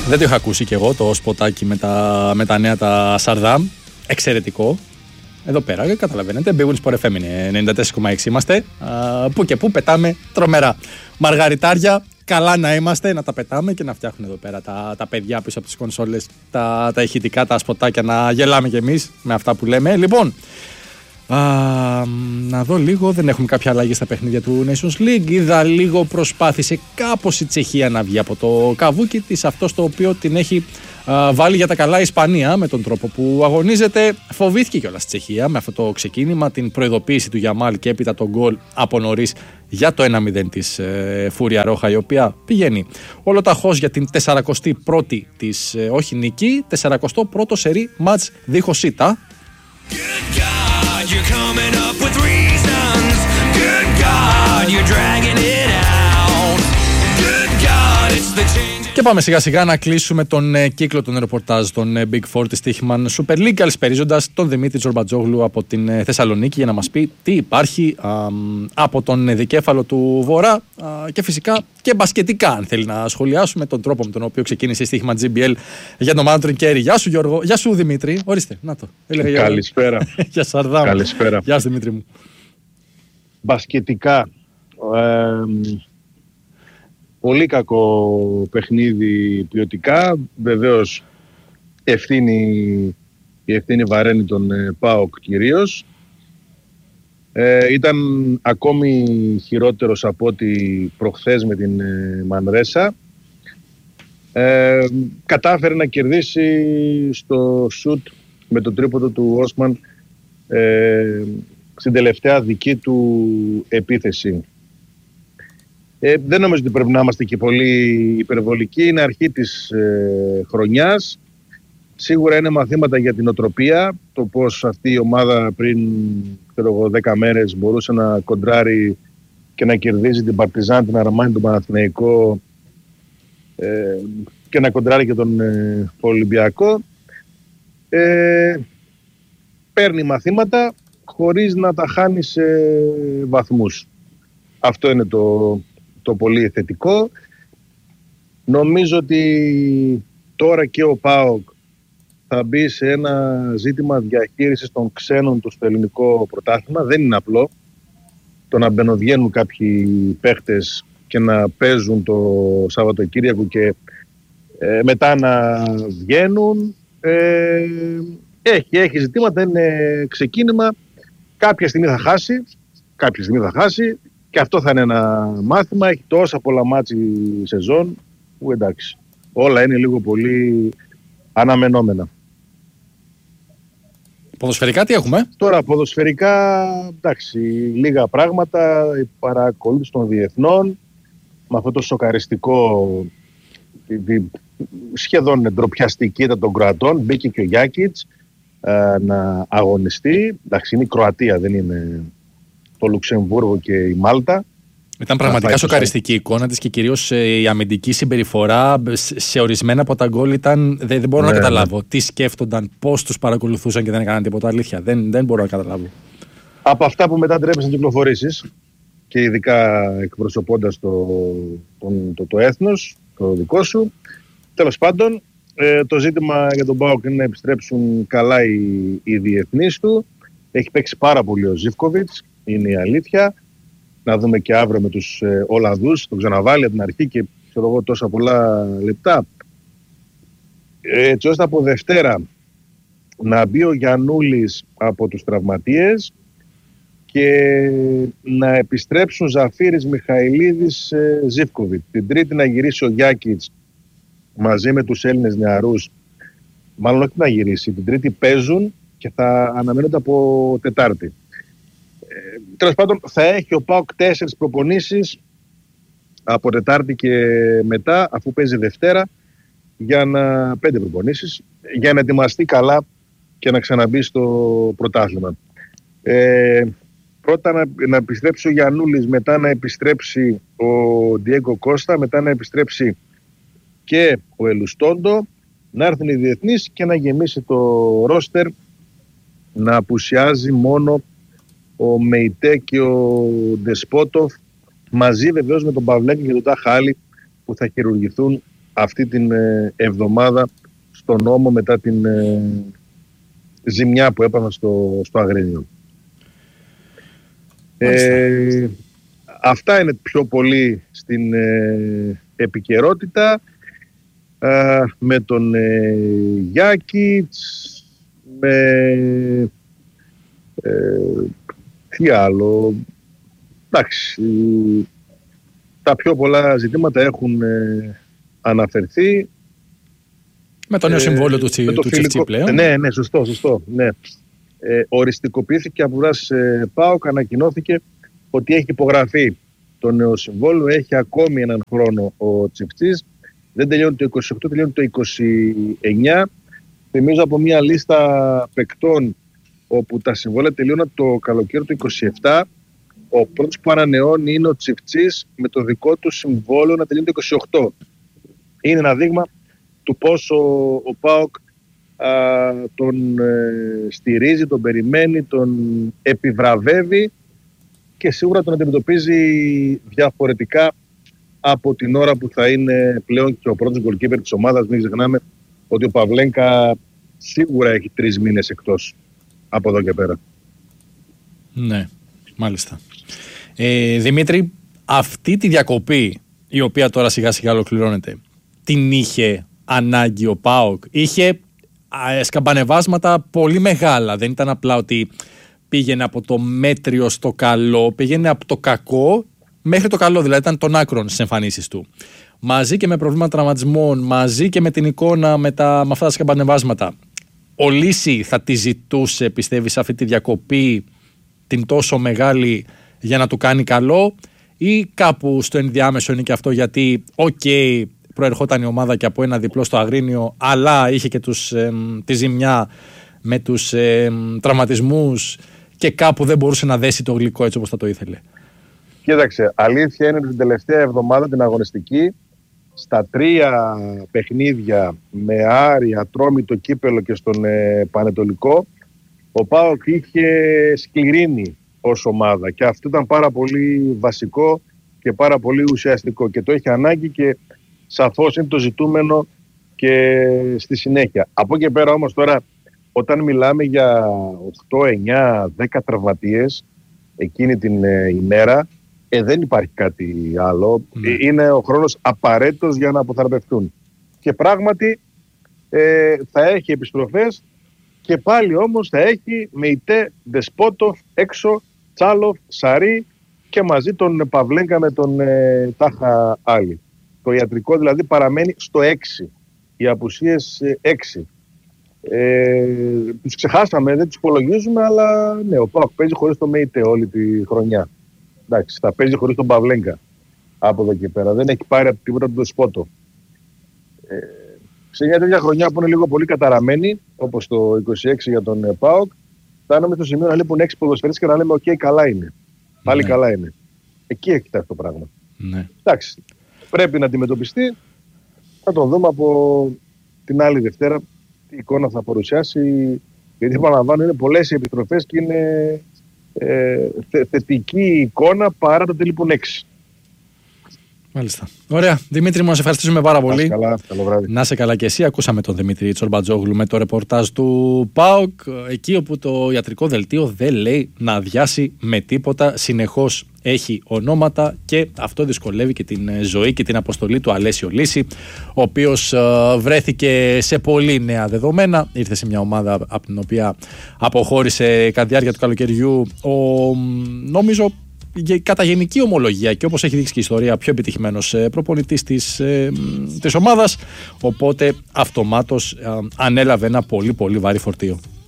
Δεν το είχα ακούσει κι εγώ το σποτάκι με τα νέα τα Σαρδάμ. Εξαιρετικό. Εδώ πέρα, καταλαβαίνετε, Big Win Sport FM είναι 94,6 είμαστε. Πού και πού πετάμε τρομερά. Μαργαριτάρια, καλά να είμαστε, να τα πετάμε και να φτιάχνουν εδώ πέρα τα παιδιά πίσω από τις κονσόλες, τα ηχητικά, τα σποτάκια, να γελάμε κι εμείς με αυτά που λέμε. Λοιπόν, να δω λίγο, δεν έχουμε κάποια αλλαγή στα παιχνίδια του Nations League. Είδα λίγο, προσπάθησε κάπως η Τσεχία να βγει από το καβούκι της, αυτό στο οποίο την έχει βάλει για τα καλά η Ισπανία με τον τρόπο που αγωνίζεται. Φοβήθηκε κιόλας η Τσεχία με αυτό το ξεκίνημα, την προειδοποίηση του Γιαμάλ και έπειτα τον γκολ από νωρίς για το 1-0 της Φούρια Ρόχα, η οποία πηγαίνει όλο ταχώς για την 41η της όχι νίκη, 41ο σερί μάτς δίχως ήττα. You're coming up with reasons. Good God, you're dragging it out. Good God, it's the change. Και πάμε σιγά σιγά να κλείσουμε τον κύκλο των ρεπορτάζ των Big Four της Τύχημαν Super League, καλησπερίζοντας τον Δημήτρη Τζορμπατζόγλου από την Θεσσαλονίκη για να μας πει τι υπάρχει από τον δικέφαλο του Βορρά και φυσικά και μπασκετικά, αν θέλει να σχολιάσουμε τον τρόπο με τον οποίο ξεκίνησε η Τύχημαν GBL για τον Μάντριν Κέρι. Γεια σου Γιώργο, γεια σου Δημήτρη, ορίστε, να το. Καλησπέρα. Γεια Σαρδάμ. Καλησπέρα. Γεια σου Δημήτρη μου. Μπασκετικά. Πολύ κακό παιχνίδι ποιοτικά. Βεβαίως η ευθύνη βαραίνει τον ΠΑΟΚ κυρίως. Ήταν ακόμη χειρότερος από ό,τι προχθές με την Μανρέσα. Κατάφερε να κερδίσει στο σουτ με το τρίποντο του Όσμαν στην τελευταία δική του επίθεση. Δεν νομίζω ότι πρέπει να είμαστε και πολύ υπερβολικοί. Είναι αρχή της χρονιάς. Σίγουρα είναι μαθήματα για την οτροπία. Το πώς αυτή η ομάδα πριν 10 μέρες μπορούσε να κοντράρει και να κερδίζει την Παρτιζάν, την Αρμάνι, τον Παναθηναϊκό και να κοντράρει και τον Ολυμπιακό. Παίρνει μαθήματα χωρίς να τα χάνει σε βαθμούς. Αυτό είναι το πολύ θετικό. Νομίζω ότι τώρα και ο ΠΑΟΚ θα μπει σε ένα ζήτημα διαχείρισης των ξένων του στο ελληνικό πρωτάθλημα. Δεν είναι απλό το να μπαινοβγαίνουν κάποιοι παίχτες και να παίζουν το Σαββατοκύριακο και μετά να βγαίνουν. Έχει ζητήματα, είναι ξεκίνημα. Κάποια στιγμή θα χάσει. Και αυτό θα είναι ένα μάθημα. Έχει τόσα πολλά μάτς η σεζόν που εντάξει, όλα είναι λίγο πολύ αναμενόμενα. Ποδοσφαιρικά τι έχουμε? Τώρα ποδοσφαιρικά, εντάξει, λίγα πράγματα. Η παρακολούθηση των διεθνών με αυτό το σοκαριστικό, σχεδόν ντροπιαστική ήταν των Κροατών. Μπήκε και ο Γιάκιτς να αγωνιστεί. Εντάξει, είναι η Κροατία, δεν είναι το Λουξεμβούργο και η Μάλτα. Ήταν πραγματικά σοκαριστική η εικόνα της και κυρίως η αμυντική συμπεριφορά σε ορισμένα από τα γκολ ήταν. Δεν μπορώ να καταλάβω τι σκέφτονταν, πώς τους παρακολουθούσαν και δεν έκαναν τίποτα. Αλήθεια, δεν μπορώ να καταλάβω. Από αυτά που μετά τρέπεσαν κυκλοφορήσεις και ειδικά εκπροσωπώντας το έθνος, το δικό σου. Τέλος πάντων, το ζήτημα για τον ΠΑΟΚ είναι να επιστρέψουν καλά οι διεθνείς του. Έχει παίξει πάρα πολύ ο Ζίβκοβιτς, είναι η αλήθεια. Να δούμε και αύριο με τους Ολλανδούς, τον ξαναβάλει από την αρχή και ξέρω εγώ τόσα πολλά λεπτά. Έτσι ώστε από Δευτέρα να μπει ο Γιαννούλης από τους τραυματίες και να επιστρέψουν Ζαφύρης, Μιχαηλίδης, Ζίβκοβιτς. Την Τρίτη να γυρίσει ο Γιάκιτς μαζί με τους Έλληνες νεαρούς. Μάλλον όχι να γυρίσει, την Τρίτη παίζουν και θα αναμένονται από Τετάρτη. Τέλος πάντων θα έχει ο ΠΑΟΚ 4 προπονήσεις από Τετάρτη και μετά, αφού παίζει Δευτέρα, για 5 προπονήσεις για να ετοιμαστεί καλά και να ξαναμπεί στο πρωτάθλημα. Πρώτα να επιστρέψει ο Γιαννούλης, μετά να επιστρέψει ο Ντιέγκο Κώστα, μετά να επιστρέψει και ο Ελουστόντο, να έρθουν οι διεθνείς και να γεμίσει το ρόστερ, να απουσιάζει μόνο ο Μεϊτέ και ο Ντεσπότοφ, μαζί βεβαίως με τον Παυλέκη και τον Ταχάλη που θα χειρουργηθούν αυτή την εβδομάδα στον ώμο μετά την ζημιά που έπαθα στο Αγρίνιο. Αυτά είναι πιο πολύ στην επικαιρότητα, με τον Γιάκιτς, με τι άλλο. Εντάξει, τα πιο πολλά ζητήματα έχουν αναφερθεί. Με το νέο συμβόλαιο του Τσιφτσί πλέον. Ναι, σωστό. Ναι. Οριστικοποιήθηκε από πλευράς ΠΑΟΚ, ανακοινώθηκε ότι έχει υπογραφεί το νέο συμβόλαιο, έχει ακόμη έναν χρόνο ο Τσιφτσής, δεν τελειώνει το 28, τελειώνει το 29. Θυμίζω από μια λίστα παικτών όπου τα συμβόλαια τελειώνουν το καλοκαίρι του 27. Ο πρώτος που ανανεώνει είναι ο Τσιφτσής με το δικό του συμβόλαιο να τελειώνει το 28. Είναι ένα δείγμα του πόσο ο ΠΑΟΚ τον στηρίζει, τον περιμένει, τον επιβραβεύει και σίγουρα τον αντιμετωπίζει διαφορετικά από την ώρα που θα είναι πλέον και ο πρώτος goalkeeper της ομάδας. Μην ξεχνάμε ότι ο Παυλένκα σίγουρα έχει 3 μήνες εκτός από εδώ και πέρα. Ναι, μάλιστα. Δημήτρη, αυτή τη διακοπή η οποία τώρα σιγά σιγά ολοκληρώνεται, την είχε ανάγκη ο ΠΑΟΚ? Είχε σκαμπανεβάσματα πολύ μεγάλα. Δεν ήταν απλά ότι πήγαινε από το μέτριο στο καλό, πήγαινε από το κακό μέχρι το καλό, δηλαδή ήταν των άκρων στις εμφανίσεις του. Μαζί και με προβλήματα τραυματισμών, μαζί και με την εικόνα με αυτά τα σκαμπανεβάσματα. Ο Λύση θα τη ζητούσε, πιστεύεις, αυτή τη διακοπή την τόσο μεγάλη για να του κάνει καλό, ή κάπου στο ενδιάμεσο είναι και αυτό, γιατί προερχόταν η ομάδα και από ένα διπλό στο Αγρίνιο, αλλά είχε και τη ζημιά με τους τραυματισμούς και κάπου δεν μπορούσε να δέσει το γλυκό έτσι όπως θα το ήθελε? Κοίταξε, αλήθεια είναι ότι την τελευταία εβδομάδα την αγωνιστική, στα 3 παιχνίδια με Άρη, Ατρόμητο, Κύπελλο και στον Πανετολικό, ο ΠΑΟΚ είχε σκληρύνει ως ομάδα και αυτό ήταν πάρα πολύ βασικό και πάρα πολύ ουσιαστικό και το έχει ανάγκη και σαφώς είναι το ζητούμενο και στη συνέχεια. Από εκεί πέρα όμως τώρα, όταν μιλάμε για 8, 9, 10 τραυματίες εκείνη την ημέρα, δεν υπάρχει κάτι άλλο. Είναι ο χρόνος απαραίτητος για να αποθεραπευτούν. Και πράγματι θα έχει επιστροφές και πάλι όμως θα έχει Μεϊτέ, Δεσπότοφ έξω, Τσάλοφ, Σαρί και μαζί τον Παυλέγκα με τον Τάχα Άλλη. Το ιατρικό δηλαδή παραμένει στο 6. Οι απουσίες 6. Τους ξεχάσαμε, δεν τους υπολογίζουμε, αλλά ναι, ο ΠΑΟΚ παίζει χωρίς το Μεϊτέ όλη τη χρονιά. Εντάξει, θα παίζει χωρίς τον Παυλέγκα από εδώ και πέρα. Δεν έχει πάρει από τίποτα τον Δεσπότο. Σε μια τέτοια χρονιά που είναι λίγο πολύ καταραμένη, όπως το 26 για τον ΠΑΟΚ, φτάνουμε στο σημείο να λείπουν 6 ποδοσφαιριστές και να λέμε: «ΟΚ, καλά είναι». Πάλι καλά είναι. Εκεί έχει φτάσει το πράγμα. Ναι. Εντάξει, πρέπει να αντιμετωπιστεί. Θα τον δούμε από την άλλη Δευτέρα τι εικόνα θα παρουσιάσει. Γιατί επαναλαμβάνω, είναι πολλές οι επιστροφές και είναι θετική εικόνα παρά το ότι λείπουν 6. Μάλιστα. Ωραία. Δημήτρη, μας ευχαριστήσουμε πάρα πολύ. Καλά, καλό βράδυ. Να είσαι καλά και εσύ. Ακούσαμε τον Δημήτρη Τσορμπατζόγλου με το ρεπορτάζ του ΠΑΟΚ, εκεί όπου το ιατρικό δελτίο δεν λέει να αδειάσει με τίποτα. Συνεχώς έχει ονόματα και αυτό δυσκολεύει και την ζωή και την αποστολή του Αλέσιο Λύση, ο οποίος βρέθηκε σε πολύ νέα δεδομένα. Ήρθε σε μια ομάδα από την οποία αποχώρησε κατά τη διάρκεια του καλοκαιριού νομίζω κατά γενική ομολογία και όπως έχει δείξει και η ιστορία, πιο επιτυχημένος προπονητής της ομάδας, οπότε αυτομάτως ανέλαβε ένα πολύ πολύ βαρύ φορτίο.